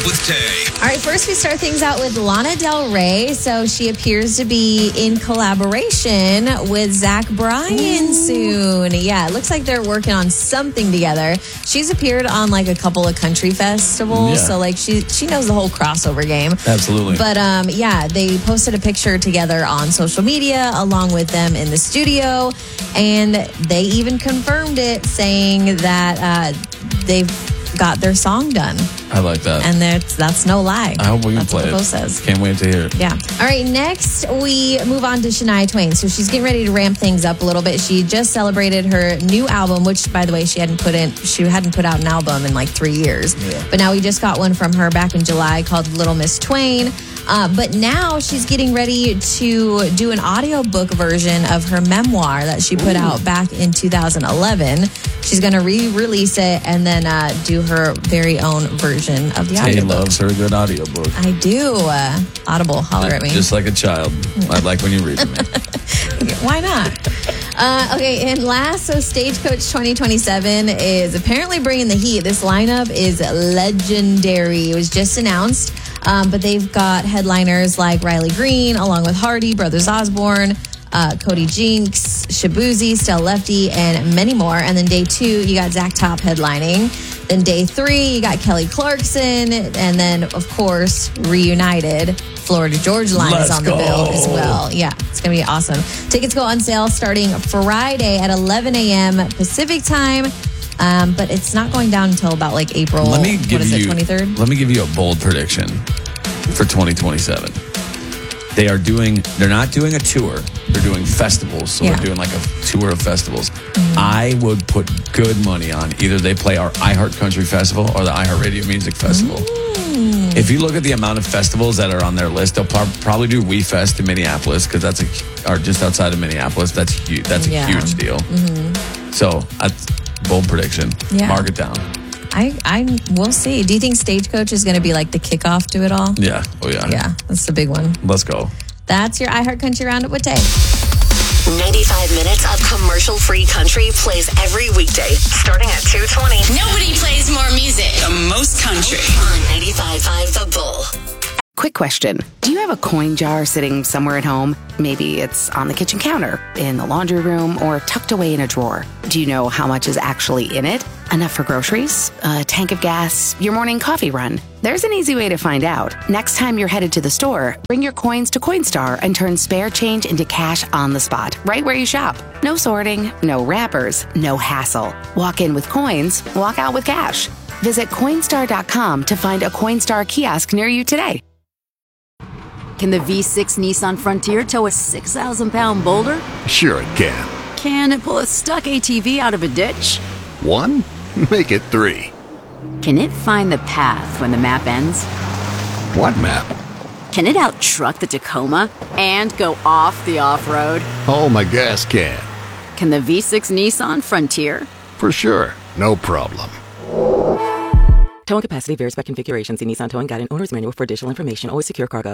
with Tay. All right, first we start things out with Lana Del Rey. So she appears to be in collaboration with Zach Bryan soon. Yeah, it looks like they're working on something together. She's appeared on like a couple of country festivals, so like she knows the whole crossover game. Absolutely. But yeah, they posted a picture together on social media along with them in the studio, and they even confirmed it, saying that they've got their song done. I like that. And that's no lie. I hope we can that's play what the it. post says. Can't wait to hear it. Yeah. All right, next we move on to Shania Twain. So she's getting ready to ramp things up a little bit. She just celebrated her new album, which, by the way, she hadn't put out an album in like 3 years. Yeah. But now we just got one from her back in July called Little Miss Twain. But now she's getting ready to do an audiobook version of her memoir that she put out back in 2011. She's going to re-release it and then do her very own version of the audiobook. Tay loves her a good audiobook. I do. Audible, holler at me. Just like a child. I like when you read them. Why not? Okay, and last, so Stagecoach 2027 is apparently bringing the heat. This lineup is legendary. It was just announced, but they've got headliners like Riley Green, along with Hardy, Brothers Osborne, Cody Jinks, Shabuzi, Stell Lefty, and many more. And then day 2, you got Zach Top headlining. Then day 3, you got Kelly Clarkson. And then, of course, reunited, Florida Georgia Line is on the bill as well. Yeah, it's going to be awesome. Tickets go on sale starting Friday at 11 a.m. Pacific time. But it's not going down until about like April, 23rd? Let me give you a bold prediction for 2027. They're not doing a tour. They're doing festivals. So they're doing like a tour of festivals. I would put good money on either they play our iHeart Country Festival or the iHeartRadio Music Festival. If you look at the amount of festivals that are on their list, they'll probably do WeFest in Minneapolis because or just outside of Minneapolis. That's huge. That's a huge deal. So that's bold prediction. Yeah. Mark it down. We'll see. Do you think Stagecoach is going to be like the kickoff to it all? Yeah. Oh, yeah. Yeah, that's the big one. Let's go. That's your iHeart Country Roundup with Tay. 95 minutes of commercial-free country plays every weekday, starting at 2:20. Nobody plays more music. The most country. On 95.5 The Bull. Quick question. Do you have a coin jar sitting somewhere at home? Maybe it's on the kitchen counter, in the laundry room, or tucked away in a drawer. Do you know how much is actually in it? Enough for groceries? A tank of gas? Your morning coffee run? There's an easy way to find out. Next time you're headed to the store, bring your coins to Coinstar and turn spare change into cash on the spot, right where you shop. No sorting, no wrappers, no hassle. Walk in with coins, walk out with cash. Visit Coinstar.com to find a Coinstar kiosk near you today. Can the V6 Nissan Frontier tow a 6,000-pound boulder? Sure it can. Can it pull a stuck ATV out of a ditch? 1? Make it 3. Can it find the path when the map ends? What map? Can it out-truck the Tacoma and go off the off-road? Oh, my gas can. Can the V6 Nissan Frontier? For sure. No problem. Towing capacity varies by configuration. See Nissan Towing Guide and Owner's Manual for additional information. Always secure cargo.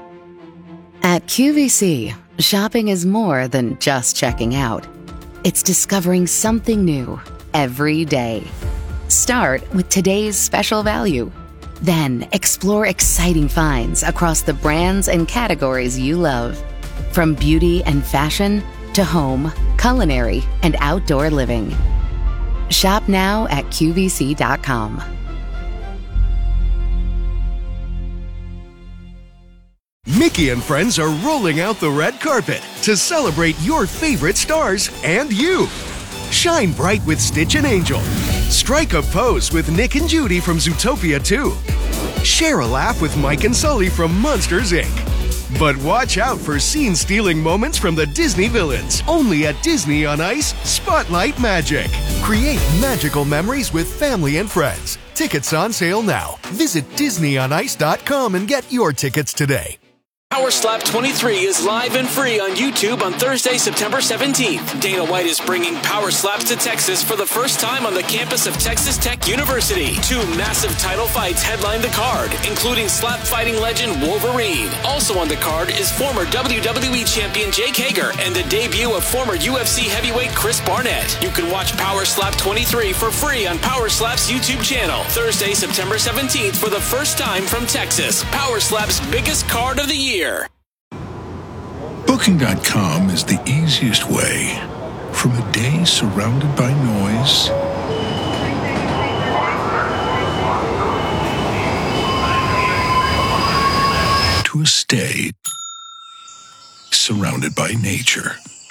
At QVC, shopping is more than just checking out. It's discovering something new every day. Start with today's special value. Then explore exciting finds across the brands and categories you love. From beauty and fashion to home, culinary, and outdoor living. Shop now at QVC.com. Mickey and friends are rolling out the red carpet to celebrate your favorite stars and you. Shine bright with Stitch and Angel. Strike a pose with Nick and Judy from Zootopia 2. Share a laugh with Mike and Sully from Monsters, Inc. But watch out for scene-stealing moments from the Disney villains. Only at Disney on Ice, Spotlight Magic. Create magical memories with family and friends. Tickets on sale now. Visit DisneyOnIce.com and get your tickets today. Power Slap 23 is live and free on YouTube on Thursday, September 17th. Dana White is bringing Power Slaps to Texas for the first time on the campus of Texas Tech University. 2 massive title fights headline the card, including slap fighting legend Wolverine. Also on the card is former WWE champion Jake Hager and the debut of former UFC heavyweight Chris Barnett. You can watch Power Slap 23 for free on Power Slap's YouTube channel. Thursday, September 17th for the first time from Texas. Power Slap's biggest card of the year. Booking.com is the easiest way from a day surrounded by noise to a stay surrounded by nature.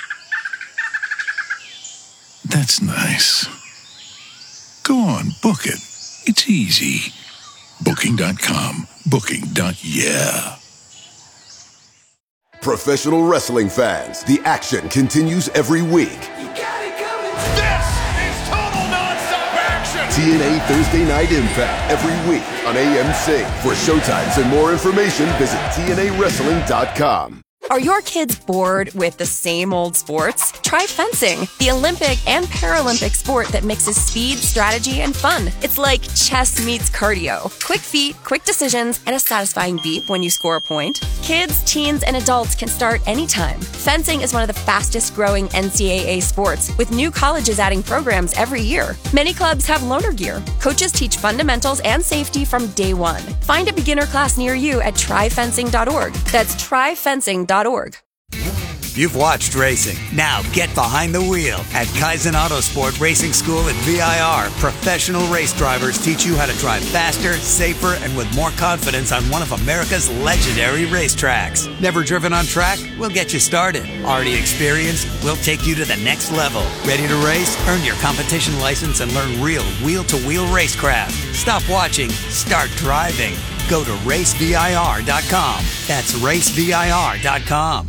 That's nice. Go on, book it. It's easy. Booking.com. Booking.yeah. Professional wrestling fans, the action continues every week. This is total nonstop action! TNA Thursday Night Impact every week on AMC. For showtimes and more information, visit TNAWrestling.com. Are your kids bored with the same old sports? Try fencing, the Olympic and Paralympic sport that mixes speed, strategy, and fun. It's like chess meets cardio. Quick feet, quick decisions, and a satisfying beep when you score a point. Kids, teens, and adults can start anytime. Fencing is one of the fastest growing NCAA sports, with new colleges adding programs every year. Many clubs have loaner gear. Coaches teach fundamentals and safety from day one. Find a beginner class near you at tryfencing.org. That's tryfencing.org. You've watched racing. Now get behind the wheel. At Kaizen Autosport Racing School at VIR, professional race drivers teach you how to drive faster, safer, and with more confidence on one of America's legendary racetracks. Never driven on track? We'll get you started. Already experienced? We'll take you to the next level. Ready to race? Earn your competition license and learn real wheel-to-wheel racecraft. Stop watching. Start driving. Go to racevir.com. That's racevir.com.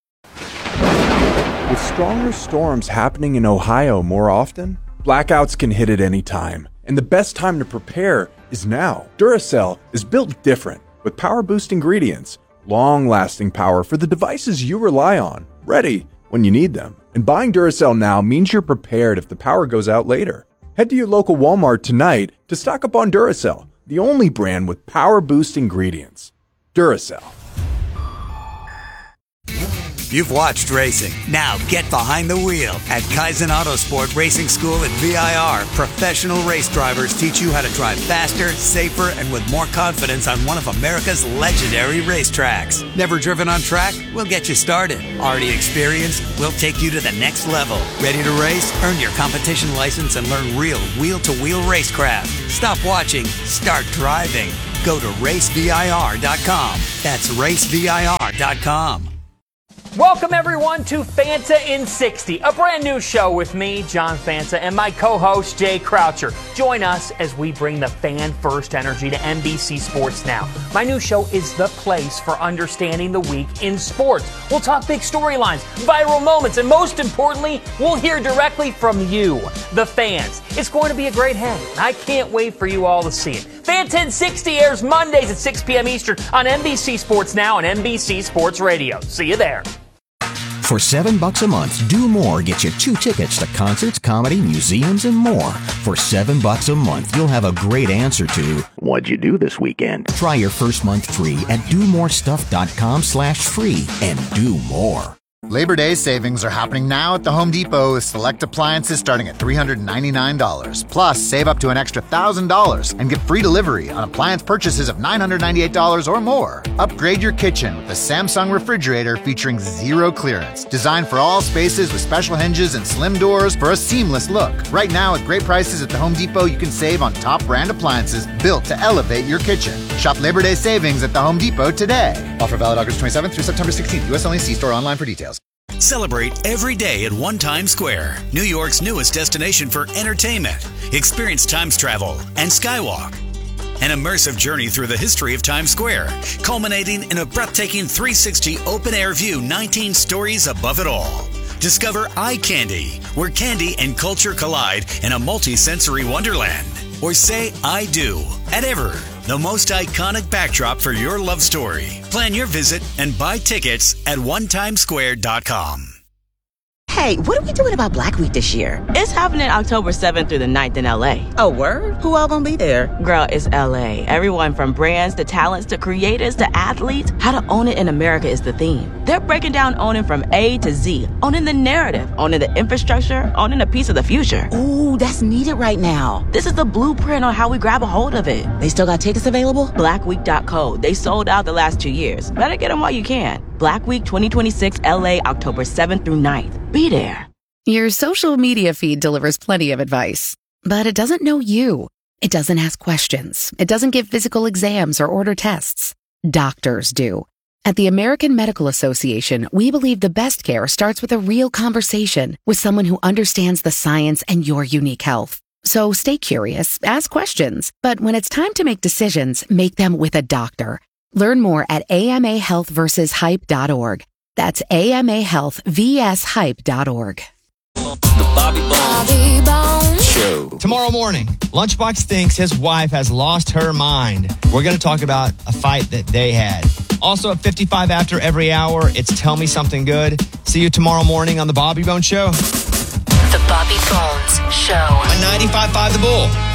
With stronger storms happening in Ohio more often, blackouts can hit at any time, and the best time to prepare is now. Duracell is built different, with power-boost ingredients, long-lasting power for the devices you rely on, ready when you need them. And buying Duracell now means you're prepared if the power goes out later. Head to your local Walmart tonight to stock up on Duracell, the only brand with power-boost ingredients. Duracell. You've watched racing. Now get behind the wheel. At Kaizen Autosport Racing School at VIR, professional race drivers teach you how to drive faster, safer, and with more confidence on one of America's legendary racetracks. Never driven on track? We'll get you started. Already experienced? We'll take you to the next level. Ready to race? Earn your competition license and learn real wheel-to-wheel racecraft. Stop watching. Start driving. Go to racevir.com. That's racevir.com. Welcome, everyone, to Fanta in 60, a brand new show with me, John Fanta, and my co-host, Jay Croucher. Join us as we bring the fan-first energy to NBC Sports Now. My new show is the place for understanding the week in sports. We'll talk big storylines, viral moments, and most importantly, we'll hear directly from you, the fans. It's going to be a great hang. I can't wait for you all to see it. Fanta in 60 airs Mondays at 6 p.m. Eastern on NBC Sports Now and NBC Sports Radio. See you there. For $7 a month, Do More gets you 2 tickets to concerts, comedy, museums, and more. For $7 a month, you'll have a great answer to what'd you do this weekend? Try your first month free at domorestuff.com/free and do more. Labor Day savings are happening now at the Home Depot with select appliances starting at $399. Plus, save up to an extra $1,000 and get free delivery on appliance purchases of $998 or more. Upgrade your kitchen with a Samsung refrigerator featuring zero clearance. Designed for all spaces with special hinges and slim doors for a seamless look. Right now, at great prices at the Home Depot, you can save on top brand appliances built to elevate your kitchen. Shop Labor Day savings at the Home Depot today. Offer valid August 27th through September 16th. U.S. only. See store online for details. Celebrate every day at One Times Square, New York's newest destination for entertainment. Experience Times Travel and Skywalk. An immersive journey through the history of Times Square, culminating in a breathtaking 360 open-air view, 19 stories above it all. Discover Eye Candy, where candy and culture collide in a multi-sensory wonderland. Or say I do at Ever, the most iconic backdrop for your love story. Plan your visit and buy tickets at onetimesquare.com. Hey, what are we doing about Black Week this year? It's happening October 7th through the 9th in LA. Oh, word? Who all gonna be there? Girl, it's LA. Everyone from brands to talents to creators to athletes. How to own it in America is the theme. They're breaking down owning from A to Z. Owning the narrative, owning the infrastructure, owning a piece of the future. Ooh, that's needed right now. This is the blueprint on how we grab a hold of it. They still got tickets available? Blackweek.co. They sold out the last 2 years. Better get them while you can. Black Week 2026 LA, October 7th through 9th. Be there. Your social media feed delivers plenty of advice, but it doesn't know you. It doesn't ask questions. It doesn't give physical exams or order tests. Doctors do. At the American Medical Association, we believe the best care starts with a real conversation with someone who understands the science and your unique health. So stay curious, ask questions, but when it's time to make decisions, make them with a doctor. Learn more at amahealthversushype.org. That's amahealthvshype.org. The Bobby Bones Show. Tomorrow morning, Lunchbox thinks his wife has lost her mind. We're going to talk about a fight that they had. Also at 55 after every hour, it's Tell Me Something Good. See you tomorrow morning on The Bobby Bones Show. The Bobby Bones Show. On 95.5 The Bull.